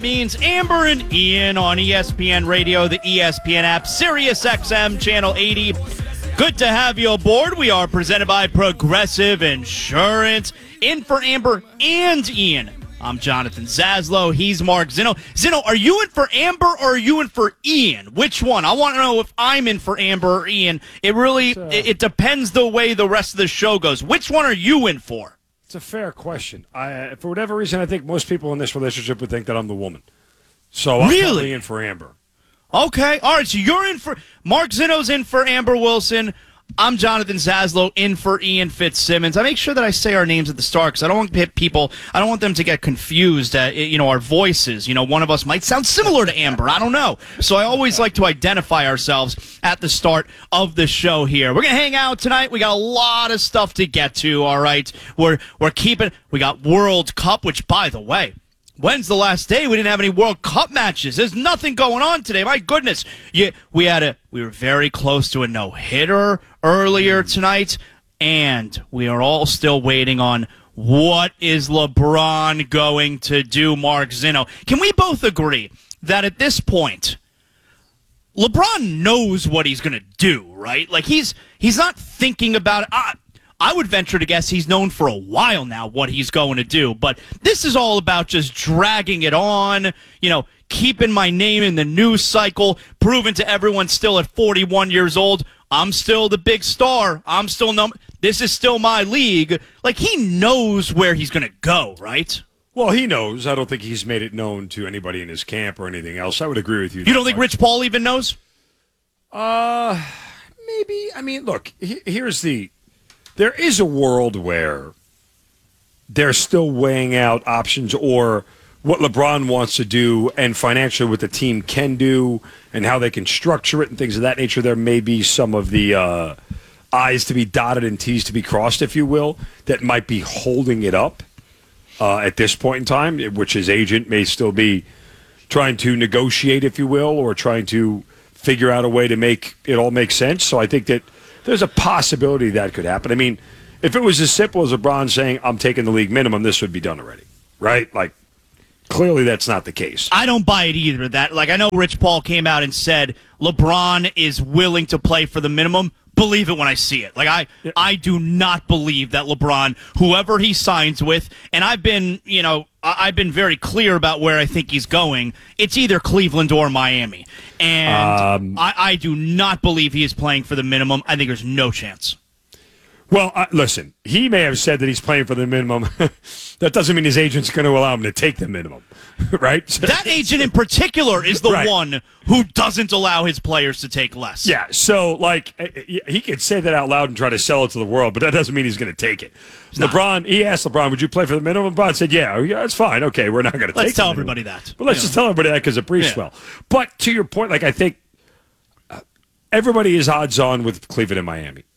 means Amber and Ian on ESPN Radio, the ESPN app, Sirius XM, Channel 80. Good to have you aboard. We are presented by Progressive Insurance. In for Amber and Ian, I'm Jonathan Zaslow. He's Mark Zinno. Zinno, are you in for Amber or are you in for Ian? Which one? I want to know if I'm in for Amber or Ian. It depends the way the rest of the show goes. Which one are you in for? It's a fair question. For whatever reason, I think most people in this relationship would think that I'm the woman. So I'm probably in for Amber. Okay. All right. So you're in for Mark Zinno's in for Amber Wilson. I'm Jonathan Zaslow in for Ian Fitzsimmons. I make sure that I say our names at the start because I don't want them to get confused. Our voices. One of us might sound similar to Amber. I don't know. So I always like to identify ourselves at the start of the show here. We're going to hang out tonight. We got a lot of stuff to get to, all right? We got World Cup, which, by the way, when's the last day we didn't have any World Cup matches? There's nothing going on today. My goodness. We were very close to a no-hitter earlier tonight, and we are all still waiting on what is LeBron going to do, Mark Zinno. Can we both agree that at this point, LeBron knows what he's going to do, right? Like, he's not thinking about it. I would venture to guess he's known for a while now what he's going to do, but this is all about just dragging it on, keeping my name in the news cycle, proving to everyone still at 41 years old, I'm still the big star. This is still my league. Like, he knows where he's going to go, right? Well, he knows. I don't think he's made it known to anybody in his camp or anything else. I would agree with you. You don't think Rich Paul even knows? Maybe. I mean, look, there is a world where they're still weighing out options or what LeBron wants to do and financially what the team can do and how they can structure it and things of that nature. There may be some of the I's to be dotted and T's to be crossed, if you will, that might be holding it up at this point in time, which his agent may still be trying to negotiate, if you will, or trying to figure out a way to make it all make sense. So I think that there's a possibility that could happen. I mean, if it was as simple as LeBron saying, I'm taking the league minimum, this would be done already, right? Like, clearly that's not the case. I don't buy it either. I know Rich Paul came out and said LeBron is willing to play for the minimum. Believe it when I see it. I do not believe that LeBron, whoever he signs with, and I've been very clear about where I think he's going. It's either Cleveland or Miami. And I do not believe he is playing for the minimum. I think there's no chance. Well, listen, he may have said that he's playing for the minimum. That doesn't mean his agent's going to allow him to take the minimum, right? That agent in particular is the one who doesn't allow his players to take less. Yeah, so, he could say that out loud and try to sell it to the world, but that doesn't mean he's going to take it. He asked LeBron, would you play for the minimum? LeBron said, yeah, that's fine. Okay, we're not going to take it. Let's tell everybody that. But let's just tell everybody that because it breathes well. But to your point, I think everybody is odds on with Cleveland and Miami.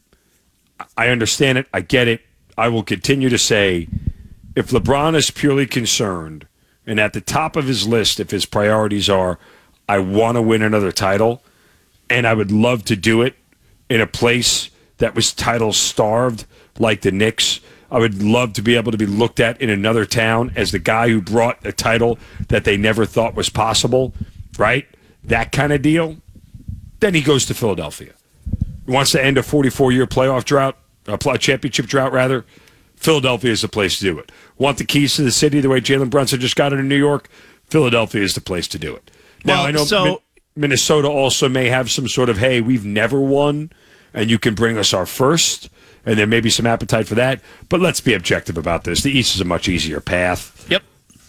I understand it. I get it. I will continue to say, if LeBron is purely concerned, and at the top of his list, if his priorities are, I want to win another title, and I would love to do it in a place that was title starved, like the Knicks. I would love to be able to be looked at in another town as the guy who brought a title that they never thought was possible, right? That kind of deal. Then he goes to Philadelphia. He wants to end a 44-year playoff drought, championship drought, rather. Philadelphia is the place to do it. Want the keys to the city the way Jalen Brunson just got it in New York? Philadelphia is the place to do it. Now, I know Minnesota also may have some sort of, hey, we've never won, and you can bring us our first, and there may be some appetite for that. But let's be objective about this. The East is a much easier path. Yep.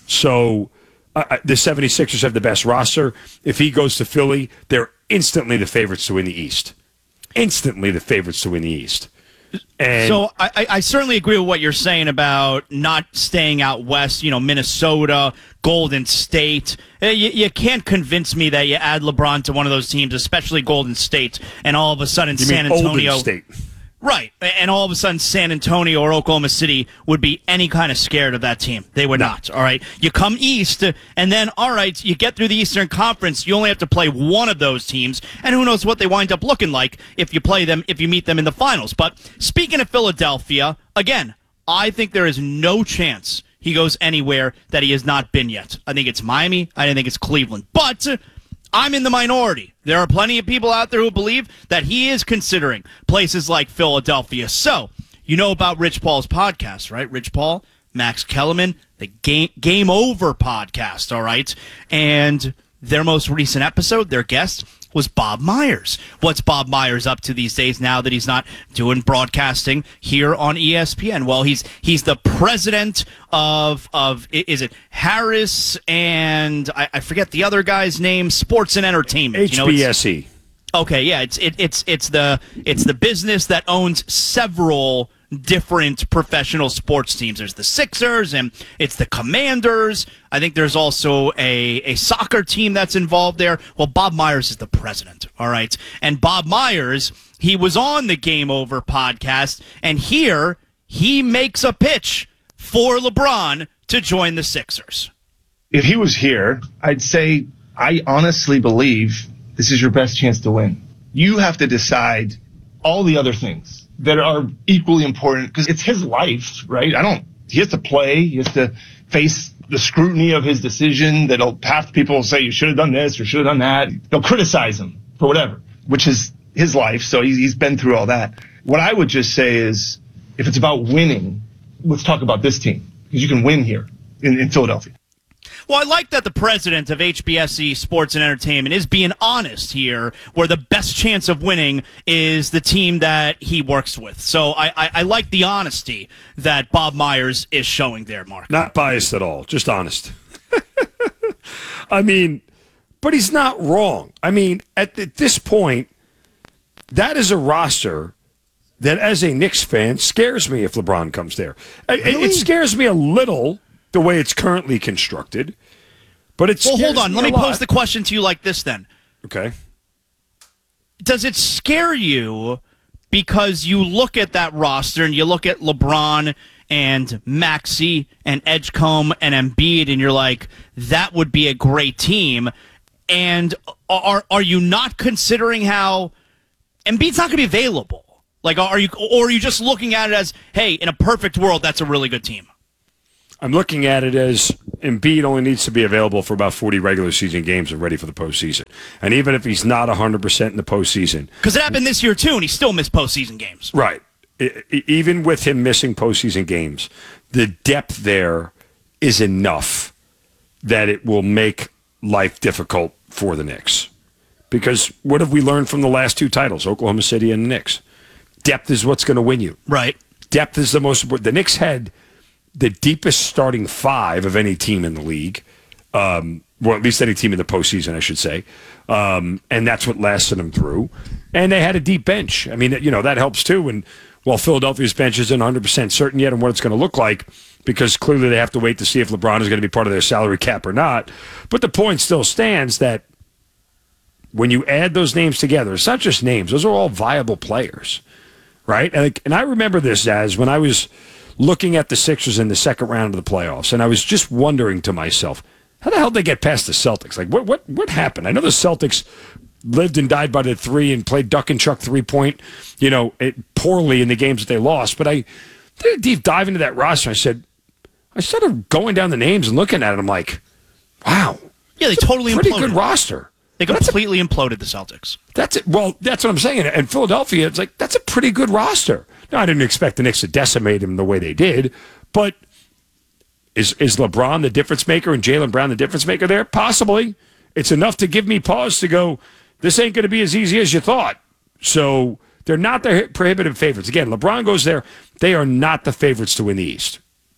So the 76ers have the best roster. If he goes to Philly, they're instantly the favorites to win the East. Instantly the favorites to win the East. And so I certainly agree with what you're saying about not staying out west, Minnesota, Golden State. You can't convince me that you add LeBron to one of those teams, especially Golden State, and all of a sudden San Antonio. Golden State. Right, and all of a sudden San Antonio or Oklahoma City would be any kind of scared of that team. They would not, all right? You come east, and then, all right, you get through the Eastern Conference, you only have to play one of those teams, and who knows what they wind up looking like if you meet them in the finals. But speaking of Philadelphia, again, I think there is no chance he goes anywhere that he has not been yet. I think it's Miami. I think it's Cleveland. But I'm in the minority. There are plenty of people out there who believe that he is considering places like Philadelphia. So, you know about Rich Paul's podcast, right? Rich Paul, Max Kellerman, the Game Over podcast, all right? And their most recent episode, their guest was Bob Myers. What's Bob Myers up to these days now that he's not doing broadcasting here on ESPN? Well, he's the president of is it Harris and I forget the other guy's name, Sports and Entertainment. HBSE. Okay, yeah, it's the business that owns several different professional sports teams. There's the Sixers and it's the Commanders. I think there's also a soccer team that's involved there. Well, Bob Myers is the president, all right? And Bob Myers, he was on the Game Over podcast, and here he makes a pitch for LeBron to join the Sixers. If he was here, I'd say I honestly believe this is your best chance to win. You have to decide all the other things that are equally important because it's his life, right? He has to play. He has to face the scrutiny of his decision that'll half people will say you should have done this or should have done that. They'll criticize him for whatever, which is his life. So he's been through all that. What I would just say is if it's about winning, let's talk about this team because you can win here in Philadelphia. Well, I like that the president of HBSE Sports and Entertainment is being honest here, where the best chance of winning is the team that he works with. So I like the honesty that Bob Myers is showing there, Mark. Not biased at all, just honest. I mean, but he's not wrong. I mean, at this point, that is a roster that, as a Knicks fan, scares me if LeBron comes there. Really? It scares me a little the way it's currently constructed, but it's well. Hold on, let me pose the question to you like this then. Okay. Does it scare you because you look at that roster and you look at LeBron and Maxey and Edgecombe and Embiid, and you're like, that would be a great team? And are you not considering how Embiid's not going to be available? Like, are you just looking at it as, hey, in a perfect world, that's a really good team? I'm looking at it as Embiid only needs to be available for about 40 regular season games and ready for the postseason. And even if he's not 100% in the postseason. Because it happened this year, too, and he still missed postseason games. Right. Even with him missing postseason games, the depth there is enough that it will make life difficult for the Knicks. Because what have we learned from the last two titles, Oklahoma City and the Knicks? Depth is what's going to win you. Right. Depth is the most important. The Knicks had the deepest starting five of any team in the league, or at least any team in the postseason, I should say. And that's what lasted them through. And they had a deep bench. I mean, that helps too. And while Philadelphia's bench isn't 100% certain yet on what it's going to look like, because clearly they have to wait to see if LeBron is going to be part of their salary cap or not. But the point still stands that when you add those names together, it's not just names. Those are all viable players, right? And I remember this as when I was looking at the Sixers in the second round of the playoffs, and I was just wondering to myself, how the hell did they get past the Celtics? Like, what happened? I know the Celtics lived and died by the three and played duck and chuck three-point, poorly in the games that they lost. But I did a deep dive into that roster. I started going down the names and looking at it. I'm like, wow. Yeah, they totally pretty imploded. Good roster. They completely imploded the Celtics. That's it. Well, that's what I'm saying. And Philadelphia, it's like, that's a pretty good roster. Now, I didn't expect the Knicks to decimate him the way they did, but is LeBron the difference maker and Jaylen Brown the difference maker there? Possibly. It's enough to give me pause to go, this ain't going to be as easy as you thought. So they're not the prohibitive favorites. Again, LeBron goes there. They are not the favorites to win the East.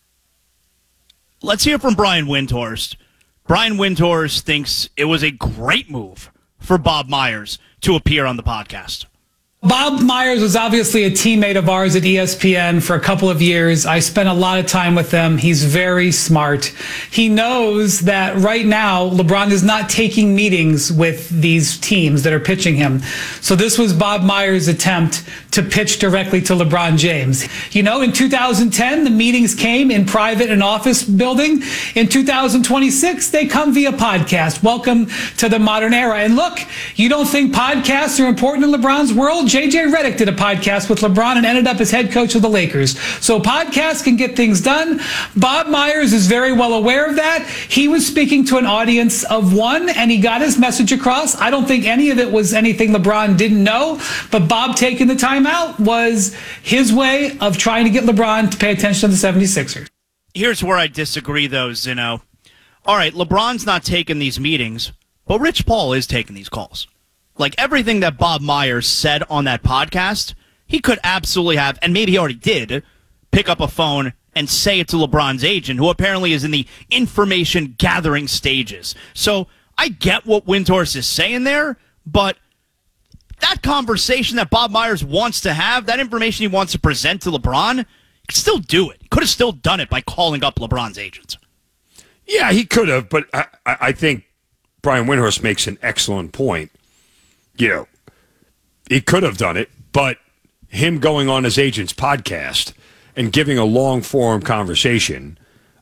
Let's hear from Brian Windhorst. Brian Windhorst thinks it was a great move for Bob Myers to appear on the podcast. Bob Myers was obviously a teammate of ours at ESPN for a couple of years. I spent a lot of time with him. He's very smart. He knows that right now LeBron is not taking meetings with these teams that are pitching him. So this was Bob Myers' attempt to pitch directly to LeBron James. In 2010, the meetings came in private and office building. In 2026, they come via podcast. Welcome to the modern era. And look, you don't think podcasts are important in LeBron's world? J.J. Redick did a podcast with LeBron and ended up as head coach of the Lakers. So podcasts can get things done. Bob Myers is very well aware of that. He was speaking to an audience of one, and he got his message across. I don't think any of it was anything LeBron didn't know, but Bob taking the time out was his way of trying to get LeBron to pay attention to the 76ers. Here's where I disagree, though, Zeno. All right, LeBron's not taking these meetings, but Rich Paul is taking these calls. Like, everything that Bob Myers said on that podcast, he could absolutely have, and maybe he already did, pick up a phone and say it to LeBron's agent, who apparently is in the information gathering stages. So I get what Windhorst is saying there, but that conversation that Bob Myers wants to have, that information he wants to present to LeBron, he could still do it. He could have still done it by calling up LeBron's agents. Yeah, he could have, but I think Brian Windhorst makes an excellent point. You know, he could have done it, but him going on his agent's podcast and giving a long-form conversation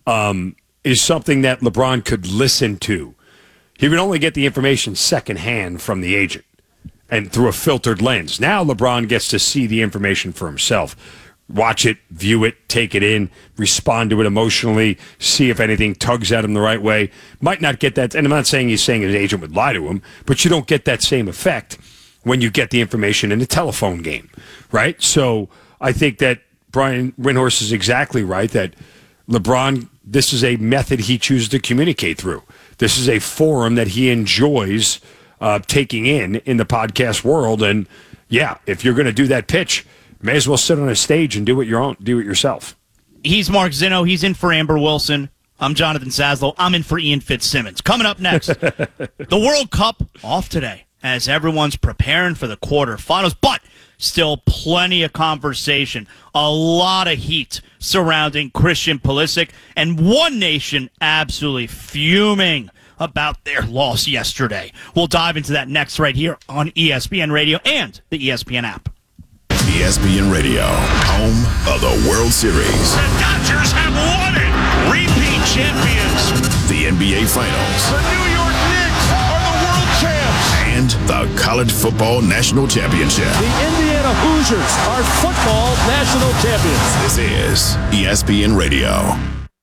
is something that LeBron could listen to. He would only get the information secondhand from the agent and through a filtered lens. Now LeBron gets to see the information for himself. Watch it, view it, take it in, respond to it emotionally, see if anything tugs at him the right way. Might not get that, and I'm not saying he's saying his agent would lie to him, but you don't get that same effect when you get the information in a telephone game, right? So I think that Brian Windhorst is exactly right, that LeBron, this is a method he chooses to communicate through. This is a forum that he enjoys taking in the podcast world, and yeah, if you're going to do that pitch, may as well sit on a stage and do it yourself. He's Mark Zinno. He's in for Amber Wilson. I'm Jonathan Zaslow. I'm in for Ian Fitzsimmons. Coming up next, the World Cup off today as everyone's preparing for the quarterfinals, but still plenty of conversation, a lot of heat surrounding Christian Pulisic, and one nation absolutely fuming about their loss yesterday. We'll dive into that next right here on ESPN Radio and the ESPN app. ESPN Radio, home of the World Series. The Dodgers have won it! Repeat champions! The NBA Finals. The New York Knicks are the world champs! And the College Football National Championship. The Indiana Hoosiers are football national champions. This is ESPN Radio.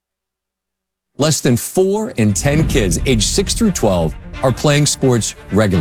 Less than 4 in 10 kids aged 6 through 12 are playing sports regularly.